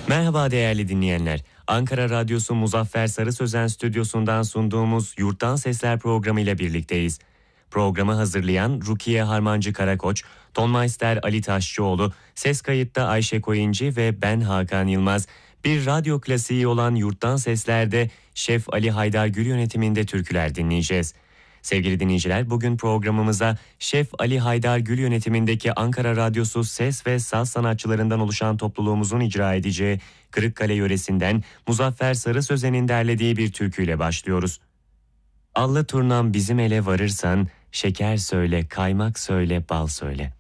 Merhaba değerli dinleyenler. Ankara Radyosu Muzaffer Sarı Sözen stüdyosundan sunduğumuz Yurttan Sesler programı ile birlikteyiz. Programı hazırlayan Rukiye Harmancı Karakoç, tonmeister Ali Taşçıoğlu, ses kayıtta Ayşe Koyuncu ve ben Hakan Yılmaz. Bir radyo klasiği olan Yurttan Sesler'de Şef Ali Haydar Gül yönetiminde türküler dinleyeceğiz. Sevgili dinleyiciler, bugün programımıza Şef Ali Haydar Gül yönetimindeki Ankara Radyosu ses ve saz sanatçılarından oluşan topluluğumuzun icra edeceği Kırıkkale yöresinden Muzaffer Sarı Sözen'in derlediği bir türküyle başlıyoruz. Allı turnam bizim ele varırsan, şeker söyle, kaymak söyle, bal söyle.